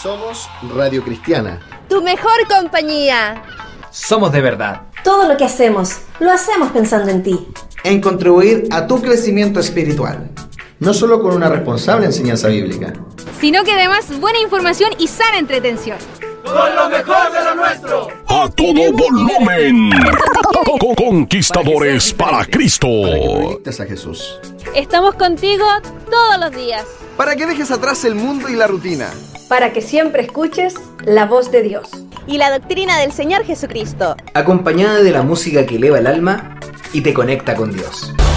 Somos Radio Cristiana. Tu mejor compañía. Somos de verdad. Todo lo que hacemos, lo hacemos pensando en ti. En contribuir a tu crecimiento espiritual. No solo con una responsable enseñanza bíblica, sino que además buena información y sana entretención. Con lo mejor de lo nuestro. A todo volumen. Conquistadores para Cristo. para que proyectes a Jesús. Estamos contigo todos los días. Para que dejes atrás el mundo y la rutina. Para que siempre escuches la voz de Dios. Y la doctrina del Señor Jesucristo. Acompañada de la música que eleva el alma y te conecta con Dios.